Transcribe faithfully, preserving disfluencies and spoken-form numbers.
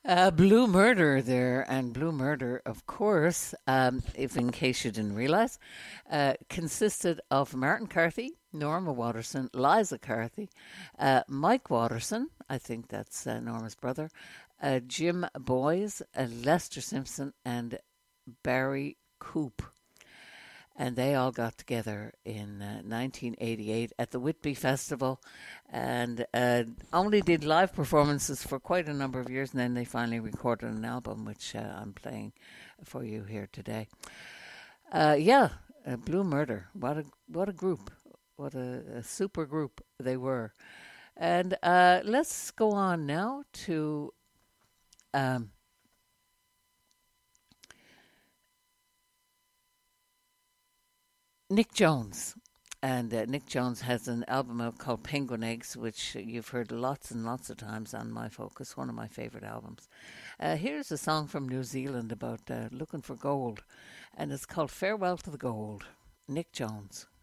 Uh, Blue Murder there, and Blue Murder, of course, um, if in case you didn't realise, uh, consisted of Martin Carthy, Norma Watterson, Liza Carthy, uh, Mike Watterson, I think that's uh, Norma's brother, uh, Jim Boys, uh, Lester Simpson, and Barry Coop. And they all got together in uh, nineteen eighty-eight at the Whitby Festival, and uh, only did live performances for quite a number of years, and then they finally recorded an album, which uh, I'm playing for you here today. Uh, yeah, uh, Blue Murder. What a what a group! What a, a super group they were. And uh, let's go on now to. Um, Nick Jones. And uh, Nick Jones has an album out called Penguin Eggs, which you've heard lots and lots of times on My Focus, one of my favourite albums. Uh, here's a song from New Zealand about uh, looking for gold, and it's called Farewell to the Gold. Nick Jones.